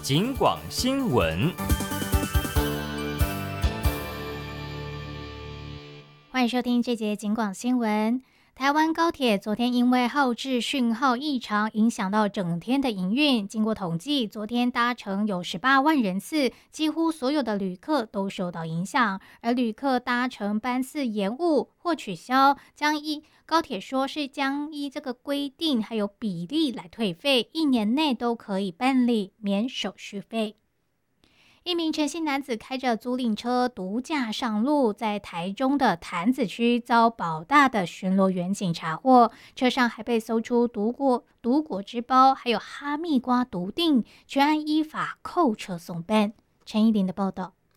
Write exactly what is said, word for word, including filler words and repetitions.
警广新闻。 欢迎收听这节警广新闻。台湾高铁昨天因为后置讯号异常，影响到整天的营运。经过统计，昨天搭乘有十八万人次，几乎所有的旅客都受到影响。而旅客搭乘班次延误或取消，将依高铁说是将依这个规定还有比例来退费，一年内都可以办理免手续费。一名陈姓男子开着租赁车独驾上路，在台中的潭子区遭保大的巡逻员警查获，车上还被搜出毒果、毒果汁包，还有哈密瓜毒锭，全案依法扣车送办。陈依林的报道。